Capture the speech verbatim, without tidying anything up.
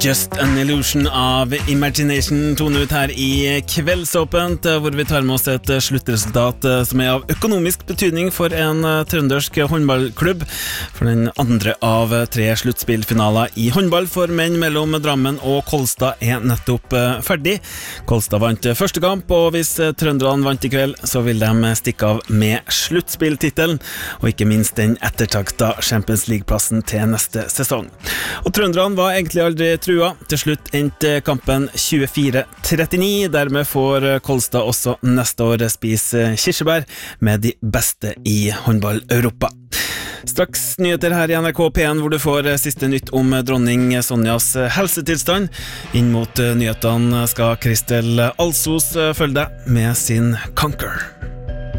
Just an Illusion av Imagination toner ut her i Kveldsåpent, hvor vi tar med oss et sluttresultat som er av økonomisk betydning for en trøndersk håndballklubb. For den andre av tre sluttspillfinaler i håndball for menn mellom Drammen og Kolstad er nettopp ferdig. Kolstad vant første kamp, og hvis trønderne vant i kveld, så vil de stikke av med sluttspilltitelen, og ikke minst den ettertakta Champions League-plassen til neste sesong. Og trønderne var egentlig aldri trua. Til slutt endte kampen tjuefire trettini. Dermed får Kolstad også neste år spise kirsebær med de beste i håndball-Europa. Straks nyheter her i N R K P en, hvor du får siste nytt om dronning Sonjas helsetilstand. Inn mot nyhetene skal Kristel Alsos følge deg med sin Conquer.